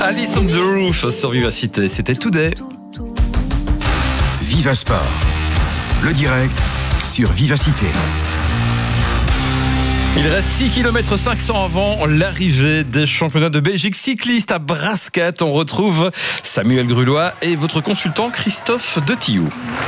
Alice on the Roof sur Vivacité, c'était Today. Viva Sport, le direct sur Vivacité. Il reste 6 km 500 avant l'arrivée des championnats de Belgique cycliste à Brascat. On retrouve Samuel Grulois et votre consultant Christophe Detillou.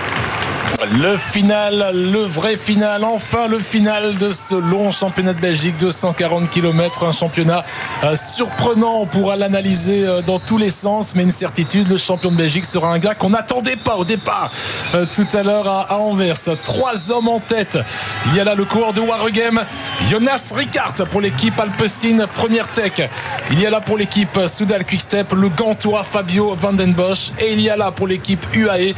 Le final, le vrai final, enfin le final de ce long championnat de Belgique, 240 km, un championnat surprenant, on pourra l'analyser dans tous les sens, mais une certitude, le champion de Belgique sera un gars qu'on n'attendait pas au départ tout à l'heure à Anvers. 3 hommes en tête, il y a là le coureur de Waregem, Jonas Rickaert pour l'équipe Alpecin Première Tech, il y a là pour l'équipe Soudal Quick-Step le Gantois Fabio Van den Bosch, et il y a là pour l'équipe UAE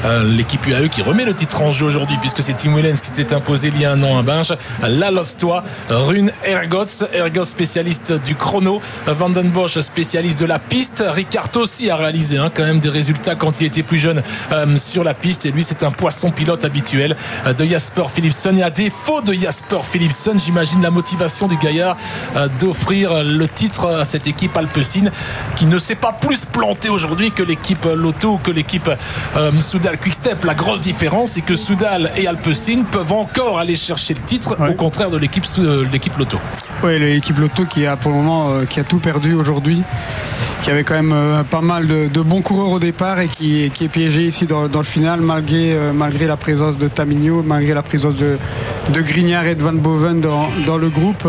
qui remet le titre en jeu aujourd'hui, puisque c'est Tim Wellens qui s'était imposé il y a un an à Binge. La Lostois, Rune Ergots spécialiste du chrono, Van den Bosch spécialiste de la piste. Rickaert aussi a réalisé quand même des résultats quand il était plus jeune sur la piste, et lui c'est un poisson pilote habituel de Jasper Philipsen. Et à défaut de Jasper Philipsen, j'imagine la motivation du gaillard d'offrir le titre à cette équipe Alpecin qui ne s'est pas plus plantée aujourd'hui que l'équipe Lotto ou que l'équipe Soudal Quick-Step. La grosse différence, c'est que Soudal et Alpecin peuvent encore aller chercher le titre, au contraire de l'équipe Lotto. Oui, l'équipe Lotto qui a pour le moment qui a tout perdu aujourd'hui, qui avait quand même pas mal de bons coureurs au départ et qui est piégé ici dans le final malgré la présence de Tamigno, malgré la présence de Grignard et de Van Boven dans le groupe.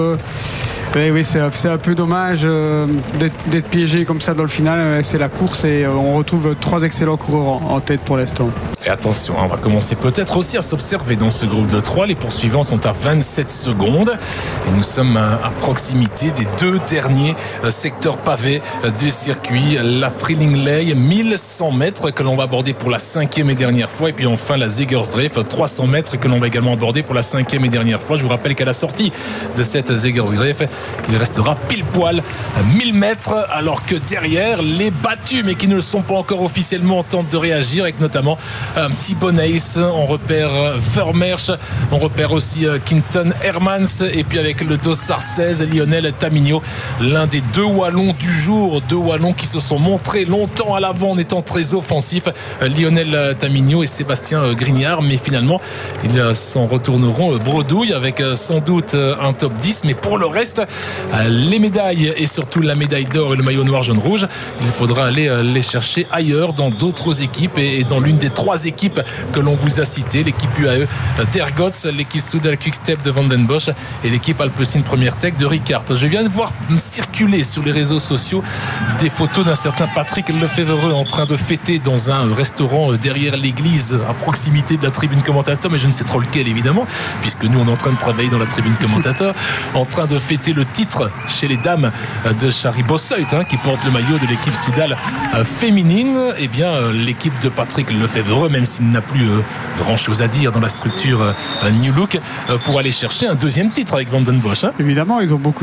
Oui, c'est un peu dommage d'être piégé comme ça dans le final. C'est la course et on retrouve 3 excellents coureurs en tête pour l'instant. Et attention, on va commencer peut-être aussi à s'observer dans ce groupe de 3. Les poursuivants sont à 27 secondes et nous sommes à proximité des 2 derniers secteurs pavés du circuit. La Freelingley, 1100 mètres que l'on va aborder pour la 5e et dernière fois, et puis enfin la Zegersdreef, 300 mètres que l'on va également aborder pour la 5e et dernière fois. Je vous rappelle qu'à la sortie de cette Zegersdreef, il restera pile poil 1000 mètres, alors que derrière, les battus, mais qui ne le sont pas encore officiellement, tentent de réagir, avec notamment un petit Bonace. On repère Vermeersch, on repère aussi Quinton Hermans, et puis avec le dossard 16, Lionel Tamigno, l'un des 2 Wallons du jour, 2 Wallons qui se sont montrés longtemps à l'avant en étant très offensifs, Lionel Tamigno et Sébastien Grignard, mais finalement ils s'en retourneront bredouille avec sans doute un top 10, mais pour le reste, les médailles et surtout la médaille d'or et le maillot noir jaune rouge, il faudra aller les chercher ailleurs, dans d'autres équipes, et dans l'une des 3 équipes que l'on vous a citées, l'équipe UAE d'Ergots, l'équipe Soudal Quick-Step de Van den Bosch et l'équipe Alpecin Première Tech de Rickaert. Je viens de voir circuler sur les réseaux sociaux des photos d'un certain Patrick Lefevreux en train de fêter dans un restaurant derrière l'église à proximité de la tribune commentateur, mais je ne sais trop lequel évidemment, puisque nous on est en train de travailler dans la tribune commentateur, en train de fêter le titre chez les dames de Shari Bossuit, qui porte le maillot de l'équipe Soudal féminine. Et bien l'équipe de Patrick Lefevreux, même s'il n'a plus grand chose à dire dans la structure New Look, pour aller chercher un 2e titre avec Van den Bosch. Évidemment, ils ont beaucoup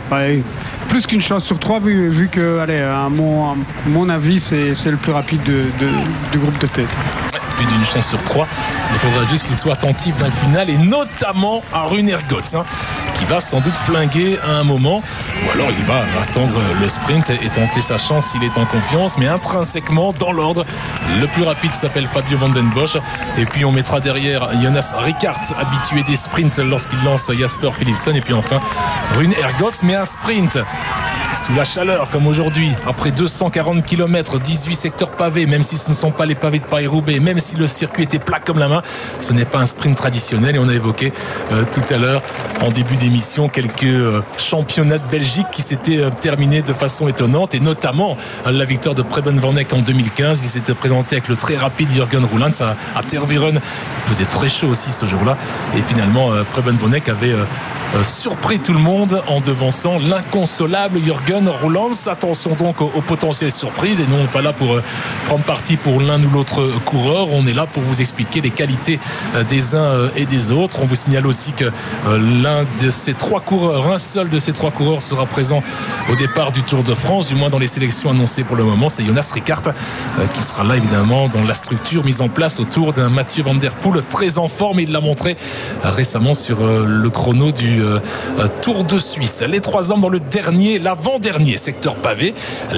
plus qu'une chance sur 3, vu que, à mon avis, c'est le plus rapide du groupe de tête. Plus d'une chance sur 3. Il faudra juste qu'il soit attentif dans le final, et notamment à Rune Ergots, qui va sans doute flinguer à un moment, ou alors il va attendre le sprint et tenter sa chance s'il est en confiance. Mais intrinsèquement, dans l'ordre, le plus rapide s'appelle Fabio Van den Bosch, et puis on mettra derrière Jonas Rickaert, habitué des sprints lorsqu'il lance Jasper Philipsen, et puis enfin Rune Ergots. Mais un sprint sous la chaleur comme aujourd'hui, après 240 km, 18 secteurs pavés, même si ce ne sont pas les pavés de Paris-Roubaix, même si le circuit était plat comme la main, ce n'est pas un sprint traditionnel. Et on a évoqué tout à l'heure en début d'émission quelques championnats de Belgique qui s'étaient terminés de façon étonnante, et notamment la victoire de Preben Van Eck en 2015. Il s'était présenté avec le très rapide Jürgen Roelands à Tervuren. Il faisait très chaud aussi ce jour-là, et finalement Preben Van Eck avait surpris tout le monde en devançant l'inconsolable Jürgen Roelands. Attention donc aux potentielles surprises, et nous on n'est pas là pour prendre parti pour l'un ou l'autre coureur, on est là pour vous expliquer les qualités des uns et des autres. On vous signale aussi que l'un de ces 3 coureurs, un seul de ces 3 coureurs sera présent au départ du Tour de France, du moins dans les sélections annoncées pour le moment, c'est Jonas Rickaert qui sera là évidemment dans la structure mise en place autour d'un Mathieu Van Der Poel très en forme, et il l'a montré récemment sur le chrono du Tour de Suisse. Les 3 hommes dans le dernier, l'avant l'avant-dernier secteur pavé,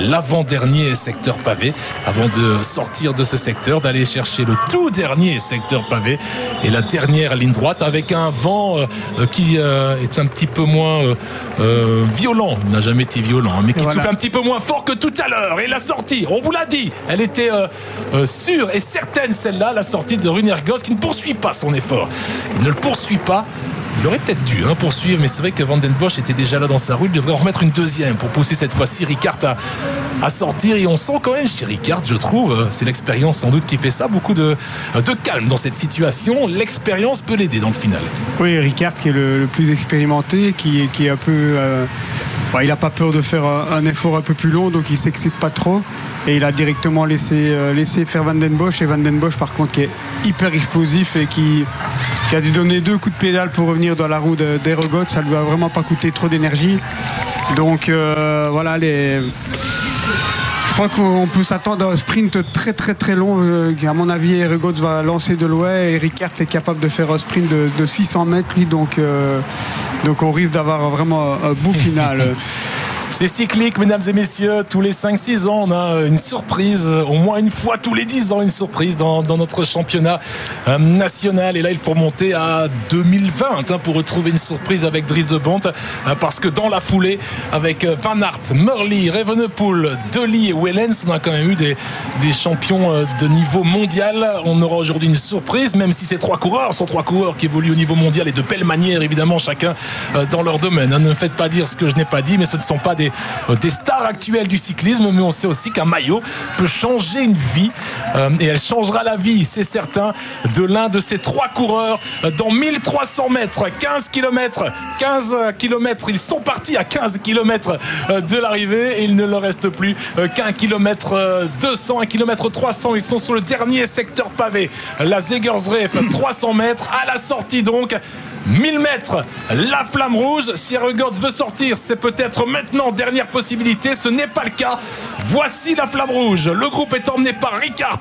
avant de sortir de ce secteur, d'aller chercher le tout dernier secteur pavé et la dernière ligne droite avec un vent qui est un petit peu moins violent. Il n'a jamais été violent, mais qui souffle un petit peu moins fort que tout à l'heure. Et la sortie, on vous l'a dit, elle était sûre et certaine, celle-là, la sortie de Rune Ergots, qui ne poursuit pas son effort. Il ne le poursuit pas. Il aurait peut-être dû poursuivre, mais c'est vrai que Van den Bosch était déjà là dans sa roue. Il devrait en remettre une deuxième pour pousser cette fois-ci Rickaert à sortir. Et on sent quand même chez Rickaert, je trouve, c'est l'expérience sans doute qui fait ça, beaucoup de calme dans cette situation. L'expérience peut l'aider dans le final. Oui, Rickaert qui est le plus expérimenté, qui est un peu... il n'a pas peur de faire un effort un peu plus long, donc il ne s'excite pas trop. Et il a directement laissé faire Van den Bosch. Et Van den Bosch, par contre, qui est hyper explosif et qui a dû donner 2 coups de pédale pour revenir dans la roue d'Ergots. Ça ne lui a vraiment pas coûté trop d'énergie. Donc voilà, je crois qu'on peut s'attendre à un sprint très très très long. À mon avis, Ergots va lancer de loin et Rickaert est capable de faire un sprint de 600 mètres. Lui, donc on risque d'avoir vraiment un beau final. C'est cyclique, mesdames et messieurs. Tous les 5-6 ans, on a une surprise. Au moins une fois tous les 10 ans, une surprise dans notre championnat national. Et là, il faut remonter à 2020 pour retrouver une surprise avec Dries de Bont. Parce que dans la foulée, avec Van Aert, Murley, Evenepoel, Dely et Wellens, on a quand même eu des champions de niveau mondial. On aura aujourd'hui une surprise, même si ces 3 coureurs sont 3 coureurs qui évoluent au niveau mondial et de belle manière, évidemment, chacun dans leur domaine. Ne me faites pas dire ce que je n'ai pas dit, mais ce ne sont pas des stars actuelles du cyclisme, mais on sait aussi qu'un maillot peut changer une vie et elle changera la vie, c'est certain, de l'un de ces 3 coureurs dans 1300 mètres, 15 km, ils sont partis à 15 km de l'arrivée et il ne leur reste plus qu'un kilomètre 200, un kilomètre 300, ils sont sur le dernier secteur pavé, la Zegersdreef, 300 mètres, à la sortie donc 1000 mètres, la flamme rouge. Si Ergots veut sortir, c'est peut-être maintenant dernière possibilité. Ce n'est pas le cas. Voici la flamme rouge. Le groupe est emmené par Rickaert,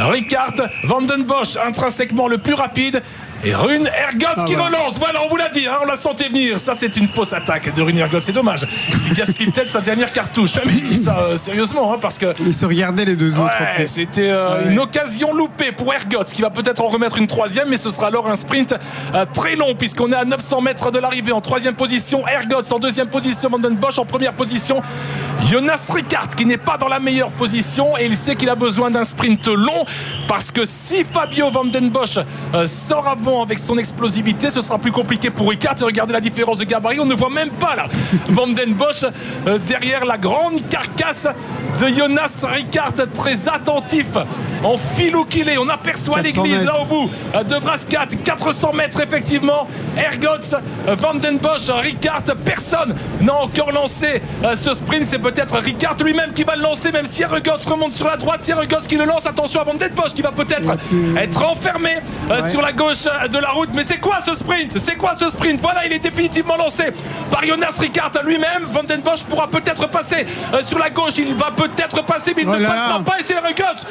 Van den Bosch intrinsèquement le plus rapide. Et Rune Ergots qui relance. Voilà, on vous l'a dit, on l'a senti venir. Ça, c'est une fausse attaque de Rune Ergots. C'est dommage. Il gaspille peut-être sa dernière cartouche. Mais je dis ça sérieusement, parce que ils se regardaient les deux autres. C'était une occasion loupée pour Ergots qui va peut-être en remettre une troisième, mais ce sera alors un sprint très long puisqu'on est à 900 mètres de l'arrivée. En 3e position, Ergots. En 2e position, Van den Bosch. En 1re position, Jonas Rickaert qui n'est pas dans la meilleure position et il sait qu'il a besoin d'un sprint long parce que si Fabio Van den Bosch sort avant avec son explosivité, ce sera plus compliqué pour Rickaert. Et regardez la différence de gabarit, on ne voit même pas là Van den Bosch derrière la grande carcasse de Jonas Rickaert, très attentif en filou qu'il est. On aperçoit l'église là au bout de Brascat, 400 mètres effectivement. Ergots, Van den Bosch, Rickaert, personne n'a encore lancé ce sprint. C'est peut-être Rickaert lui-même qui va le lancer, même si Ergots remonte sur la droite. C'est Ergots qui le lance. Attention à Van den Bosch qui va peut-être être enfermé sur la gauche de la route. Mais c'est quoi ce sprint? Voilà, il est définitivement lancé par Jonas Rickaert lui-même. Van den Bosch pourra peut-être passer sur la gauche. Il va peut-être passer, mais il ne passera pas. Et c'est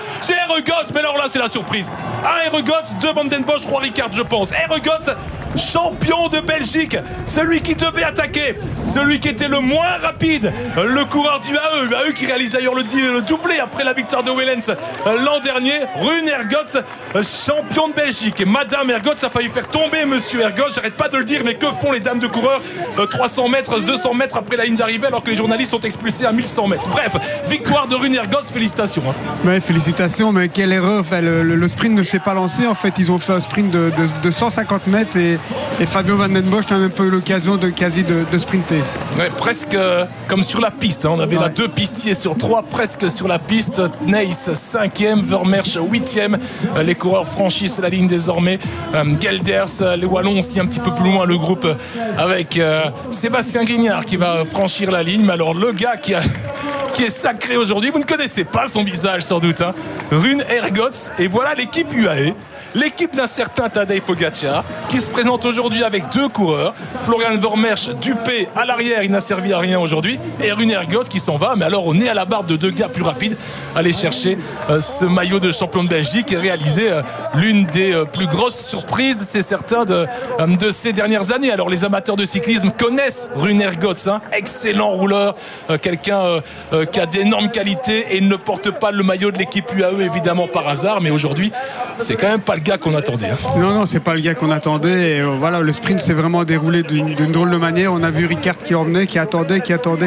Ergots. Mais alors là, c'est la surprise. Un Ergots, 2 Van den Bosch, 3 Rickaert, je pense. Ergots, champion de Belgique, celui qui devait attaquer, celui qui était le moins rapide, le coureur du AE qui réalise d'ailleurs le doublé après la victoire de Wellens l'an dernier. Rune Ergots, champion de Belgique. Et Madame Ergots a failli faire tomber Monsieur Ergots, j'arrête pas de le dire, mais que font les dames de coureurs 300 mètres, 200 mètres après la ligne d'arrivée alors que les journalistes sont expulsés à 1100 mètres. Bref, victoire de Rune Ergots, félicitations. Ouais, félicitations, mais quelle erreur. Enfin, le sprint ne s'est pas lancé. En fait, ils ont fait un sprint de 150 mètres et Fabio Van den Bosch n'a même pas eu l'occasion de sprinter. Ouais, presque comme sur la piste. On avait là 2 pistiers sur 3, presque sur la piste. Neis 5e, Vermersch 8e. Les coureurs franchissent la ligne désormais. Gelders, les Wallons aussi un petit peu plus loin, le groupe avec Sébastien Grignard qui va franchir la ligne. Mais alors le gars qui est sacré aujourd'hui, vous ne connaissez pas son visage sans doute, Rune Ergots. Et voilà l'équipe UAE. l'équipe d'un certain Tadej Pogačar qui se présente aujourd'hui avec 2 coureurs. Florian Vormersch, Dupé à l'arrière, il n'a servi à rien aujourd'hui, et Rune Ergots qui s'en va, mais alors on est à la barbe de 2 gars plus rapides, aller chercher ce maillot de champion de Belgique et réaliser l'une des plus grosses surprises, c'est certain, de ces dernières années. Alors les amateurs de cyclisme connaissent Rune Ergots, excellent rouleur, quelqu'un qui a d'énormes qualités, et il ne porte pas le maillot de l'équipe UAE évidemment par hasard, mais aujourd'hui c'est quand même pas le gars qu'on attendait. Non, c'est pas le gars qu'on attendait, et voilà, le sprint s'est vraiment déroulé d'une drôle de manière. On a vu Rickaert qui emmenait, qui attendait,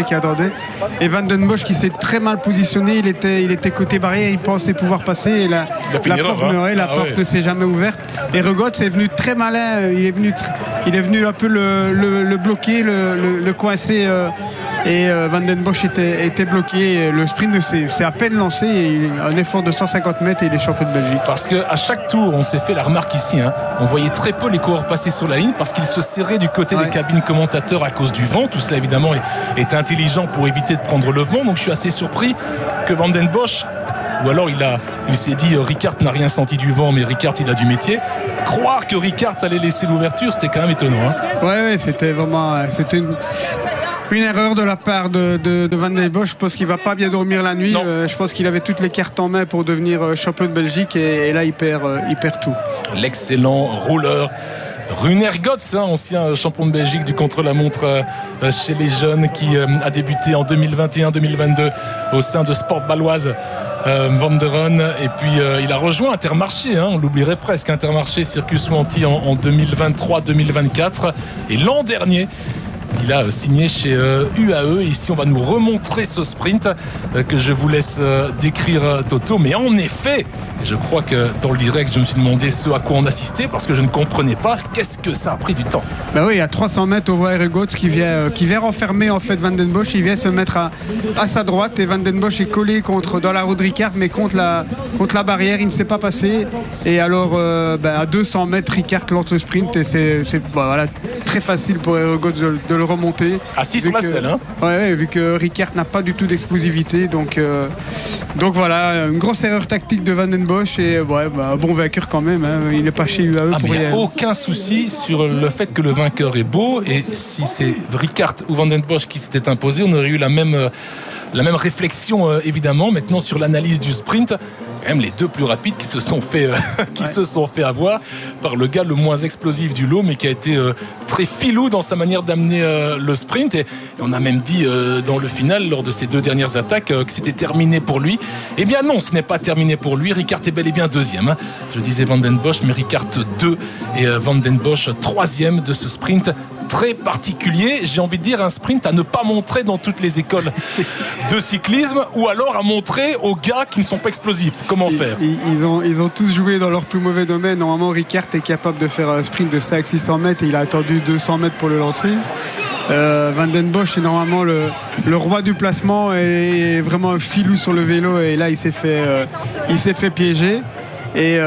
et Van den Bosch qui s'est très mal positionné. Il était côté barrière, il pensait pouvoir passer, et la porte ne s'est jamais ouverte, et Ergots est venu très malin, il est venu un peu le bloquer, le coincer, et Van den Bosch était bloqué. Le sprint s'est à peine lancé, et un effort de 150 mètres, et il est champion de Belgique. Parce qu'à chaque tour, on s'est fait la remarque ici, on voyait très peu les coureurs passer sur la ligne parce qu'ils se serraient du côté des cabines commentateurs à cause du vent. Tout cela évidemment est intelligent pour éviter de prendre le vent. Donc je suis assez surpris que Van den Bosch, ou alors il s'est dit Rickaert n'a rien senti du vent, mais Rickaert il a du métier. Croire que Rickaert allait laisser l'ouverture, c'était quand même étonnant. Ouais, c'était vraiment une erreur de la part de Van den Bosch. Je pense qu'il ne va pas bien dormir la nuit. Je pense qu'il avait toutes les cartes en main pour devenir champion de Belgique, et là il perd tout. L'excellent rouleur Rune Ergots, ancien champion de Belgique du contre-la-montre chez les jeunes, qui a débuté en 2021-2022 au sein de Sport Baloise Vanderen, et puis il a rejoint Intermarché, on l'oublierait presque, Intermarché Circus Wanty en 2023-2024, et l'an dernier il a signé chez UAE. Ici on va nous remontrer ce sprint que je vous laisse décrire, Toto. Mais en effet, je crois que dans le direct je me suis demandé ce à quoi on assistait, parce que je ne comprenais pas qu'est-ce que ça a pris du temps. Oui, à 300 mètres on voit Ergots qui vient renfermer en fait Van den Bosch. Il vient se mettre à sa droite, et Van den Bosch est collé dans la roue de Rickaert, mais contre la barrière il ne s'est pas passé, et alors à 200 mètres Rickaert lance le sprint, et c'est très facile pour Ergots de le remonter. Assis sur la selle, vu que Rickaert n'a pas du tout d'explosivité, donc voilà, une grosse erreur tactique de Van den Bosch, et bon vainqueur quand même, il n'est pas chez UAE pour rien. Il n'y a aucun souci sur le fait que le vainqueur est beau, et si c'est Rickaert ou Van den Bosch qui s'était imposé, on aurait eu la même réflexion évidemment. Maintenant sur l'analyse du sprint, même les 2 plus rapides qui se sont fait avoir par le gars le moins explosif du lot, mais qui a été très filou dans sa manière d'amener le sprint, et on a même dit dans le final, lors de ces 2 dernières attaques, que c'était terminé pour lui. Eh bien non, ce n'est pas terminé pour lui. Rickaert est bel et bien 2e, je disais Van den Bosch, mais Rickaert 2 et Van den Bosch 3e de ce sprint très particulier. J'ai envie de dire un sprint à ne pas montrer dans toutes les écoles de cyclisme, ou alors à montrer aux gars qui ne sont pas explosifs. Comment faire? Ils ont tous joué dans leur plus mauvais domaine. Normalement Rickaert est capable de faire un sprint de 500-600 mètres, et il a attendu 200 mètres pour le lancer. Van den Bosch est normalement le roi du placement, et vraiment un filou sur le vélo, et là il s'est fait piéger. Et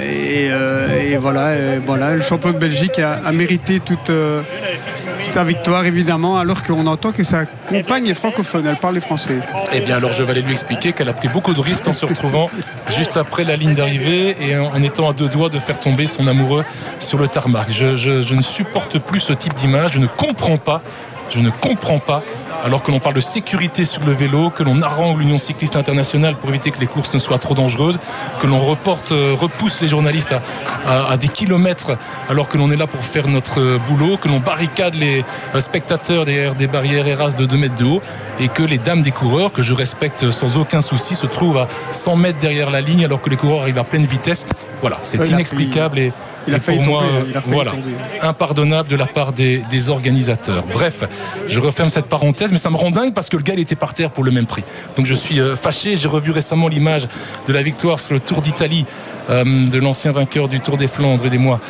voilà, le champion de Belgique a mérité toute sa victoire évidemment, alors qu'on entend que sa compagne est francophone, elle parle les français. Eh bien alors je vais aller lui expliquer qu'elle a pris beaucoup de risques en se retrouvant juste après la ligne d'arrivée, et en étant à 2 doigts de faire tomber son amoureux sur le tarmac. Je ne supporte plus ce type d'image, je ne comprends pas, alors que l'on parle de sécurité sur le vélo, que l'on harangue l'Union cycliste internationale pour éviter que les courses ne soient trop dangereuses, que l'on repousse les journalistes à des kilomètres alors que l'on est là pour faire notre boulot, que l'on barricade les spectateurs derrière des barrières Eras de 2 mètres de haut, et que les dames des coureurs, que je respecte sans aucun souci, se trouvent à 100 mètres derrière la ligne alors que les coureurs arrivent à pleine vitesse. Voilà, c'est inexplicable, et pour moi, impardonnable de la part des organisateurs. Bref, je referme cette parenthèse, mais ça me rend dingue parce que le gars il était par terre pour le même prix. Donc je suis fâché. J'ai revu récemment l'image de la victoire sur le Tour d'Italie de l'ancien vainqueur du Tour des Flandres, aidez-moi.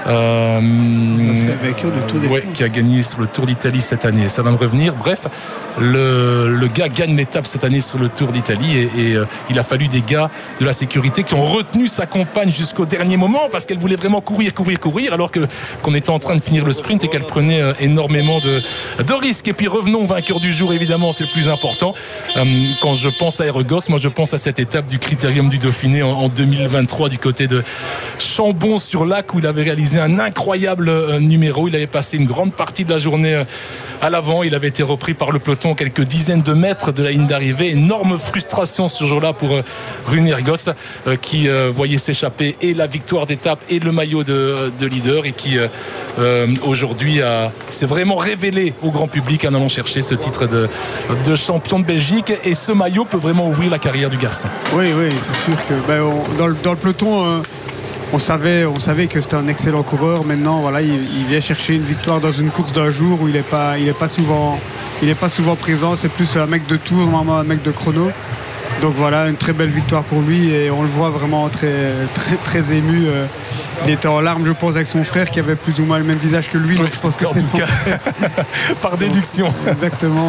Qui a gagné sur le Tour d'Italie cette année. Ça va me revenir. Bref, le gars gagne l'étape cette année sur le Tour d'Italie, et il a fallu des gars de la sécurité qui ont retenu sa compagne jusqu'au dernier moment, parce qu'elle voulait vraiment courir alors qu'on était en train de finir le sprint et qu'elle prenait énormément de risques. Et puis revenons au vainqueur du jour, évidemment, c'est le plus important. Quand je pense à Ergos, moi je pense à cette étape du Critérium du Dauphiné en 2023 du côté de Chambon-sur-Lac, où il avait réalisé un incroyable numéro. Il avait passé une grande partie de la journée à l'avant. Il avait été repris par le peloton quelques dizaines de mètres de la ligne d'arrivée. Énorme frustration ce jour-là pour Rune Ergos, qui voyait s'échapper et la victoire d'étape et le maillot de leader, et qui aujourd'hui s'est vraiment révélé au grand public en allant chercher ce titre de champion de Belgique. Et ce maillot peut vraiment ouvrir la carrière du garçon. Oui, c'est sûr que dans le peloton, on savait que c'était un excellent coureur. Maintenant, voilà, il vient chercher une victoire dans une course d'un jour où il n'est pas souvent présent. C'est plus un mec de tour, normalement un mec de chrono. Donc voilà, une très belle victoire pour lui, et on le voit vraiment très, très, très ému. Il était en larmes, je pense, avec son frère qui avait plus ou moins le même visage que lui. Oui, donc je pense que c'est son frère. Par déduction. Exactement.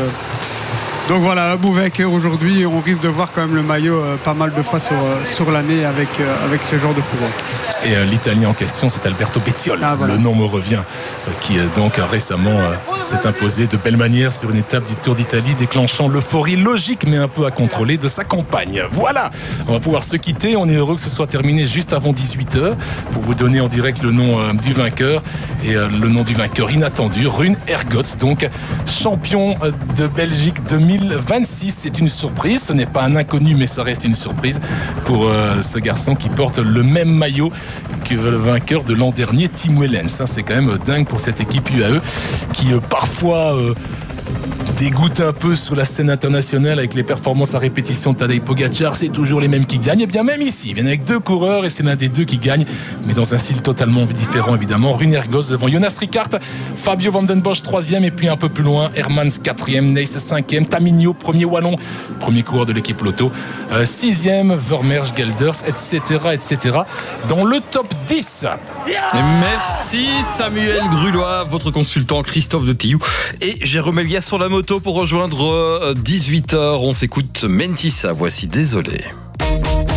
Donc voilà, un beau vainqueur aujourd'hui. On risque de voir quand même le maillot pas mal de fois sur l'année avec ce genre de coureur. Et l'Italien en question, c'est Alberto Bettiol. Voilà. Le nom me revient, qui donc récemment s'est imposé de belle manière sur une étape du Tour d'Italie, déclenchant l'euphorie logique mais un peu à contrôler de sa compagne. Voilà, on va pouvoir se quitter. On est heureux que ce soit terminé juste avant 18h pour vous donner en direct le nom du vainqueur, et le nom du vainqueur inattendu, Rune Ergos, donc champion de Belgique 2026. C'est une surprise, ce n'est pas un inconnu, mais ça reste une surprise pour ce garçon qui porte le même maillot que le vainqueur de l'an dernier, Tim Wellens. C'est quand même dingue pour cette équipe UAE qui parfois dégoûte un peu sur la scène internationale avec les performances à répétition de Tadej Pogacar. C'est toujours les mêmes qui gagnent. Et bien même ici, ils viennent avec deux coureurs et c'est l'un des deux qui gagne, mais dans un style totalement différent évidemment. Rune Ergos devant Jonas Rickaert, Fabio Van den Bosch 3e, et puis un peu plus loin Hermans 4e, Neis 5e, Tamigno premier wallon, premier coureur de l'équipe Lotto 6e, Vermeersch, Gelders, etc. dans le top 10. Merci Samuel Grulois, votre consultant Christophe de Tillou et Jérôme Elgas sur la moto pour rejoindre 18h. On s'écoute Mentissa, voici Désolé.